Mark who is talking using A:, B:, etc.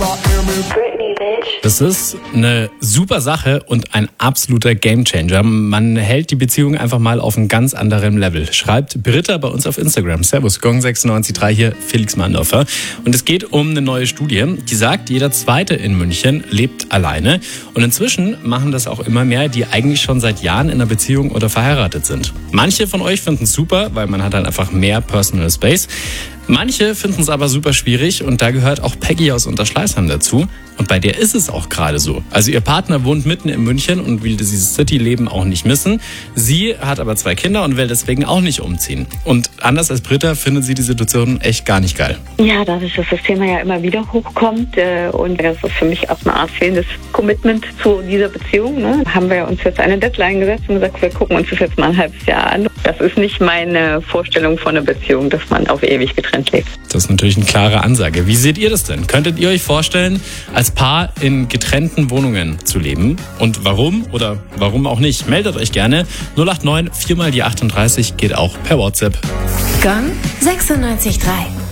A: Britney, bitch.
B: Das ist eine super Sache und ein absoluter Gamechanger. Man hält die Beziehung einfach mal auf ein ganz anderem Level. Schreibt Britta bei uns auf Instagram. Servus, Gong963 hier, Felix Mandorfer. Und es geht um eine neue Studie, die sagt, jeder Zweite in München lebt alleine. Und inzwischen machen das auch immer mehr, die eigentlich schon seit Jahren in einer Beziehung oder verheiratet sind. Manche von euch finden es super, weil man hat dann einfach mehr Personal Space. Manche finden es aber super schwierig und da gehört auch Peggy aus Unterschleißheim dazu. Und bei der ist es auch gerade so. Also ihr Partner wohnt mitten in München und will dieses City-Leben auch nicht missen. Sie hat aber 2 Kinder und will deswegen auch nicht umziehen. Und anders als Britta findet sie die Situation echt gar nicht geil.
C: Ja, dadurch, dass das Thema ja immer wieder hochkommt und das ist für mich auch eine Art fehlendes Commitment zu dieser Beziehung, ne, haben wir uns jetzt eine Deadline gesetzt und gesagt, wir gucken uns das jetzt mal ein halbes Jahr an. Das ist nicht meine Vorstellung von einer Beziehung, dass man auf ewig getrennt lebt.
B: Das ist natürlich eine klare Ansage. Wie seht ihr das denn? Könntet ihr euch vorstellen, als Paar in getrennten Wohnungen zu leben? Und warum oder warum auch nicht? Meldet euch gerne. 089 4 mal die 38 geht auch per WhatsApp.
A: Gong 96.3.